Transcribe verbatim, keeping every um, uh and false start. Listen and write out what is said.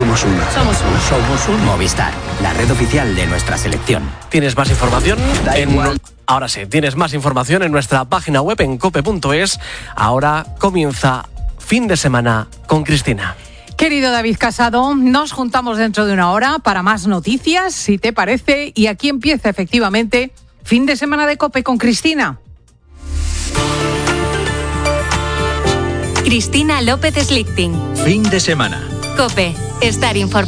Somos una. Somos una. Somos una. Movistar, la red oficial de nuestra selección. Tienes más información Da en... igual. Ahora sí, tienes más información en nuestra página web en cope punto es. Ahora comienza Fin de Semana con Cristina. Querido David Casado, nos juntamos dentro de una hora para más noticias, si te parece, y aquí empieza efectivamente Fin de Semana de COPE con Cristina. Cristina López Slichting. Fin de semana. COPE. Estar informado.